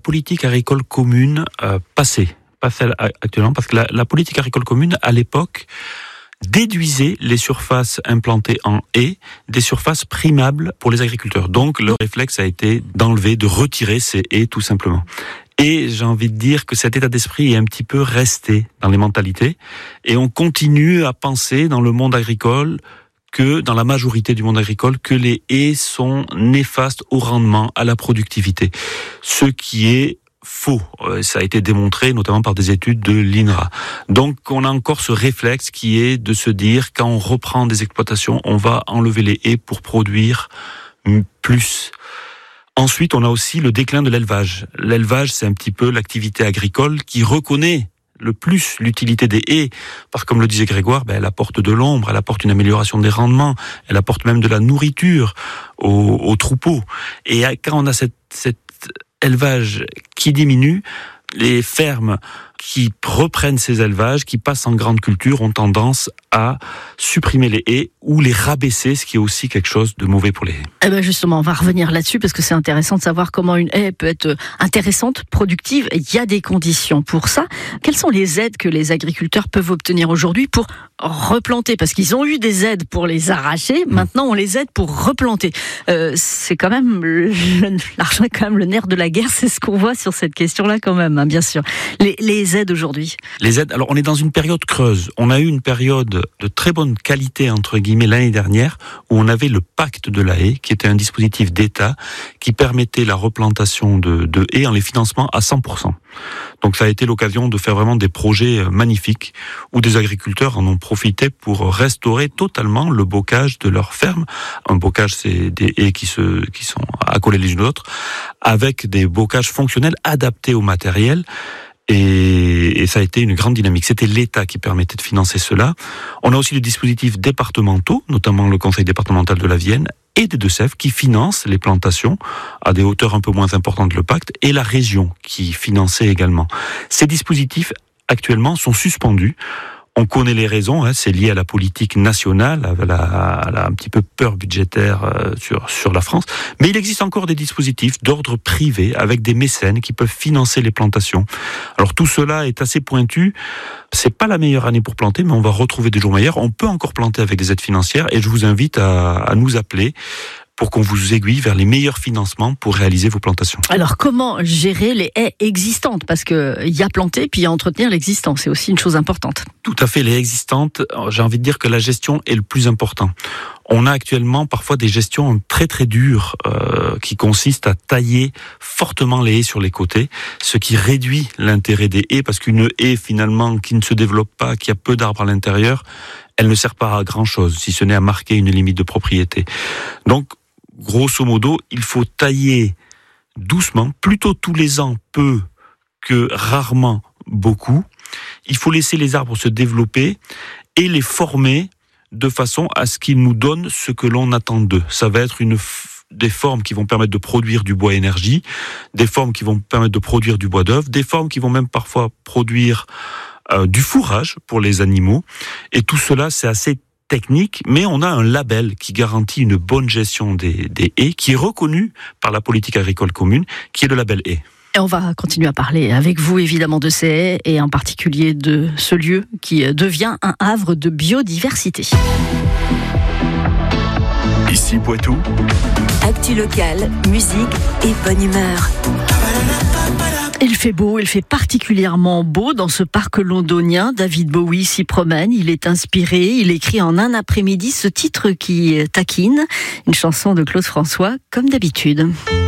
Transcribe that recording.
politique agricole commune passée, pas celle actuellement, parce que la politique agricole commune, à l'époque, déduisait les surfaces implantées en haies des surfaces primables pour les agriculteurs. Donc le réflexe a été d'enlever, de retirer ces haies tout simplement. Et j'ai envie de dire que cet état d'esprit est un petit peu resté dans les mentalités, et on continue à penser dans le monde agricole que, dans la majorité du monde agricole, que les haies sont néfastes au rendement, à la productivité. Ce qui est faux. Ça a été démontré notamment par des études de l'INRA. Donc on a encore ce réflexe qui est de se dire, quand on reprend des exploitations, on va enlever les haies pour produire plus. Ensuite, on a aussi le déclin de l'élevage. L'élevage, c'est un petit peu l'activité agricole qui reconnaît le plus l'utilité des haies, parce que comme le disait Grégoire, elle apporte de l'ombre, elle apporte une amélioration des rendements, elle apporte même de la nourriture aux troupeaux. Et quand on a cet élevage qui diminue, les fermes qui reprennent ces élevages, qui passent en grande culture, ont tendance à supprimer les haies ou les rabaisser, ce qui est aussi quelque chose de mauvais pour les haies. Eh ben justement, on va revenir là-dessus parce que c'est intéressant de savoir comment une haie peut être intéressante, productive. Il y a des conditions pour ça. Quelles sont les aides que les agriculteurs peuvent obtenir aujourd'hui pour replanter? Parce qu'ils ont eu des aides pour les arracher, maintenant on les aide pour replanter. C'est quand même l'argent est quand même le nerf de la guerre, c'est ce qu'on voit sur cette question-là quand même, hein, bien sûr. Les aides aujourd'hui. Les aides, alors on est dans une période creuse. On a eu une période de très bonne qualité, entre guillemets, l'année dernière, où on avait le pacte de la haie, qui était un dispositif d'État qui permettait la replantation de haies en les finançant à 100%. Donc ça a été l'occasion de faire vraiment des projets magnifiques, où des agriculteurs en ont profité pour restaurer totalement le bocage de leur ferme. Un bocage, c'est des haies qui sont accolées les unes aux autres, avec des bocages fonctionnels adaptés au matériel. Et ça a été une grande dynamique. C'était l'État qui permettait de financer cela. On a aussi des dispositifs départementaux, notamment le Conseil départemental de la Vienne et des Deux-Sèvres, qui financent les plantations à des hauteurs un peu moins importantes que le pacte, et la région qui finançait également. Ces dispositifs, actuellement, sont suspendus. On connaît les raisons, c'est lié à la politique nationale, à un petit peu peur budgétaire sur la France. Mais il existe encore des dispositifs d'ordre privé avec des mécènes qui peuvent financer les plantations. Alors tout cela est assez pointu. C'est pas la meilleure année pour planter, mais on va retrouver des jours meilleurs. On peut encore planter avec des aides financières, et je vous invite à nous appeler pour qu'on vous aiguille vers les meilleurs financements pour réaliser vos plantations. Alors, comment gérer les haies existantes? Parce qu'il y a planter, puis il y a entretenir l'existant. C'est aussi une chose importante. Tout à fait, les existantes, j'ai envie de dire que la gestion est le plus important. On a actuellement parfois des gestions très très dures qui consistent à tailler fortement les haies sur les côtés, ce qui réduit l'intérêt des haies, parce qu'une haie finalement qui ne se développe pas, qui a peu d'arbres à l'intérieur, elle ne sert pas à grand chose, si ce n'est à marquer une limite de propriété. Donc, grosso modo, il faut tailler doucement, plutôt tous les ans peu que rarement beaucoup. Il faut laisser les arbres se développer et les former de façon à ce qu'ils nous donnent ce que l'on attend d'eux. Ça va être des formes qui vont permettre de produire du bois énergie, des formes qui vont permettre de produire du bois d'œuvre, des formes qui vont même parfois produire du fourrage pour les animaux. Et tout cela, c'est assez technique, mais on a un label qui garantit une bonne gestion des haies, qui est reconnu par la politique agricole commune, qui est le label haie. Et on va continuer à parler avec vous, évidemment, de ces haies, et en particulier de ce lieu qui devient un havre de biodiversité. Ici Poitou. Actu locale, musique et bonne humeur. Il fait beau, il fait particulièrement beau dans ce parc londonien. David Bowie s'y promène, il est inspiré, il écrit en un après-midi ce titre qui taquine, une chanson de Claude François, comme d'habitude.